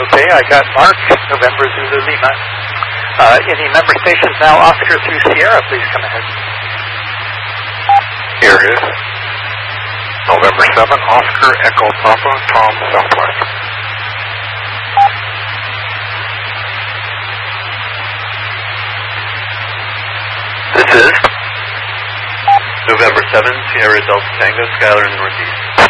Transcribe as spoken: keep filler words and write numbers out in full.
Okay, I got Mark, November Zulu Lima. Uh, any member stations now, Oscar through Sierra, please come ahead. Here is November seven, Oscar, Echo Papa, Tom, Southwest. This is November seven, Sierra Delta Tango, Skylar in the Northeast.